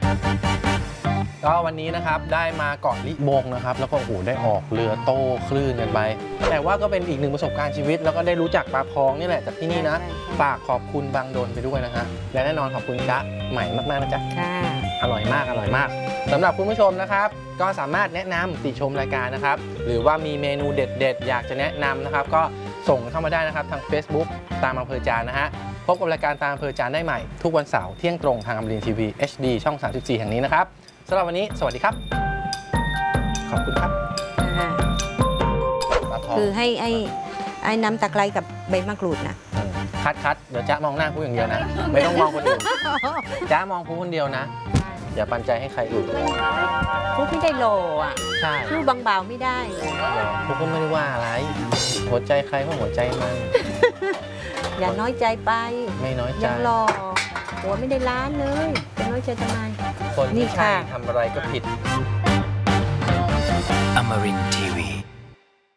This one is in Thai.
ก็วันนี้นะครับได้มาเกาะลิบงนะครับแล้วก็โอ้โหได้ออกเรือโต้คลื่นกันไปแต่ว่าก็เป็นอีกหนึ่งประสบการณ์ชีวิตแล้วก็ได้รู้จักปลาพองนี่แหละจากที่นี่นะฝากขอบคุณบางโดนไปด้วยนะฮะและแน่นอนขอบคุณจ๊ะใหม่มากๆนะจ๊ะอร่อยมากอร่อยมากสำหรับคุณผู้ชมนะครับก็สามารถแนะนำติชมรายการนะครับหรือว่ามีเมนูเด็ดๆอยากจะแนะนำนะครับก็ส่งเข้ามาได้นะครับทาง Facebook ตามอำเภอจานนะฮะพบกับรายการตามอำเภอจานได้ใหม่ทุกวันเสาร์เที่ยงตรงทางอมรินทร์ทีวี HD ช่อง 34 แห่งนี้นะครับสำหรับวันนี้สวัสดีครับขอบคุณครับคือให้น้ำตะไคร้กับใบมะกรูดนะคัดเดี๋ยวจ๊ะมองหน้าพูดอย่างเดียวนะไม่ต้องมองคนอื่นจ๊ะมองพูดคนเดียวนะอย่าปันใจให้ใครอื่นพูดไม่ได้โลอ่ะใช่พูดบางเบาไม่ได้พูดก็ไม่ได้ว่าอะไรหัวใจใครก็หัวใจมันอย่าน้อยใจไปไม่น้อยใจยังรอหัวไม่ได้ล้านเลยจะน้อยใจทำไมคนที่ใช่ทำอะไรก็ผิด Amarin